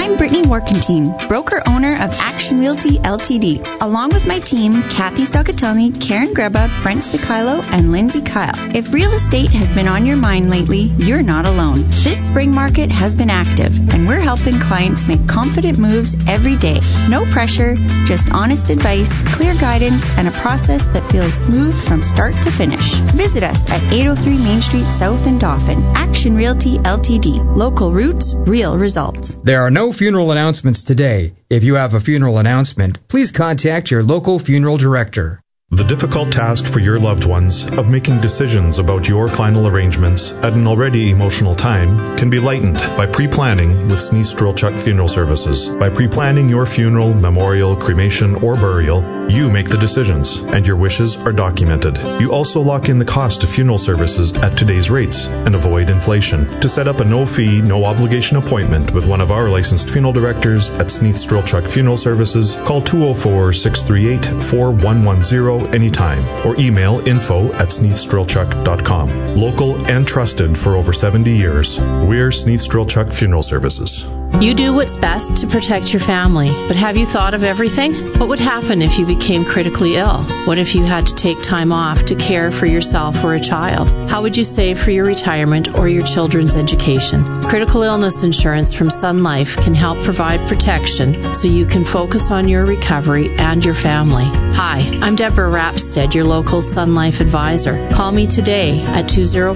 I'm Brittany Warkentine, broker-owner of Action Realty Ltd. Along with my team, Kathy Stoccatelli, Karen Greba, Brent Sticilo, and Lindsay Kyle. If real estate has been on your mind lately, you're not alone. This spring market has been active, and we're helping clients make confident moves every day. No pressure, just honest advice, clear guidance, and a process that feels smooth from start to finish. Visit us at 803 Main Street South in Dauphin. Action Realty Ltd. Local roots, real results. There are no funeral announcements today. If you have a funeral announcement, please contact your local funeral director. The difficult task for your loved ones of making decisions about your final arrangements at an already emotional time can be lightened by pre-planning with Sneeze Strelchuk Funeral Services. By pre-planning your funeral, memorial, cremation, or burial, you make the decisions, and your wishes are documented. You also lock in the cost of funeral services at today's rates and avoid inflation. To set up a no-fee, no-obligation appointment with one of our licensed funeral directors at Sneeze Strelchuk Funeral Services, call 204-638-4110 anytime, or email info@sneathstrelchuk.com. Local and trusted for over 70 years, we're Sneath Strelchuk Funeral Services. You do what's best to protect your family, but have you thought of everything? What would happen if you became critically ill? What if you had to take time off to care for yourself or a child? How would you save for your retirement or your children's education? Critical illness insurance from Sun Life can help provide protection so you can focus on your recovery and your family. Hi, I'm Deborah Rapstead, your local Sun Life advisor. Call me today at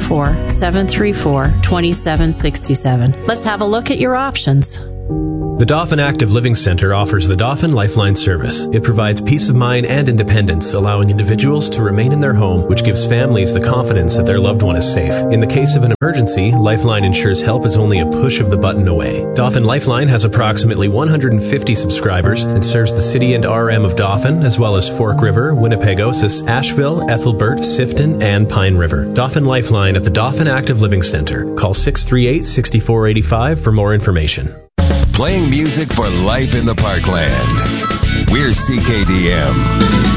204-734-2767. Let's have a look at your options. The Dauphin Active Living Center offers the Dauphin Lifeline service. It provides peace of mind and independence, allowing individuals to remain in their home, which gives families the confidence that their loved one is safe. In the case of an emergency, Lifeline ensures help is only a push of the button away. Dauphin Lifeline has approximately 150 subscribers and serves the city and RM of Dauphin, as well as Fork River, Winnipegosis, Asheville, Ethelbert, Sifton, and Pine River. Dauphin Lifeline at the Dauphin Active Living Center. Call 638-6485 for more information. Playing music for life in the Parkland. We're CKDM.